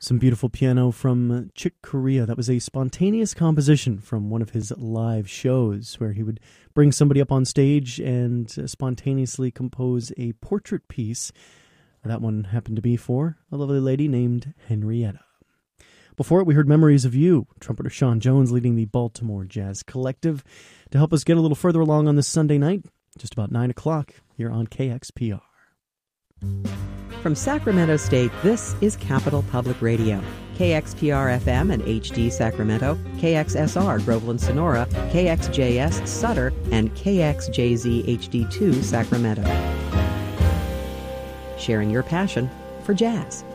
Some beautiful piano from Chick Corea. That was a spontaneous composition from one of his live shows where he would bring somebody up on stage and spontaneously compose a portrait piece. That one happened to be for a lovely lady named Henrietta. Before it, we heard Memories of You, trumpeter Sean Jones leading the Baltimore Jazz Collective, to help us get a little further along on this Sunday night, just about 9 o'clock here on KXPR. From Sacramento State, this is Capital Public Radio. KXPR-FM and HD Sacramento, KXSR Groveland Sonora, KXJS Sutter, and KXJZ HD2 Sacramento. Sharing your passion for jazz.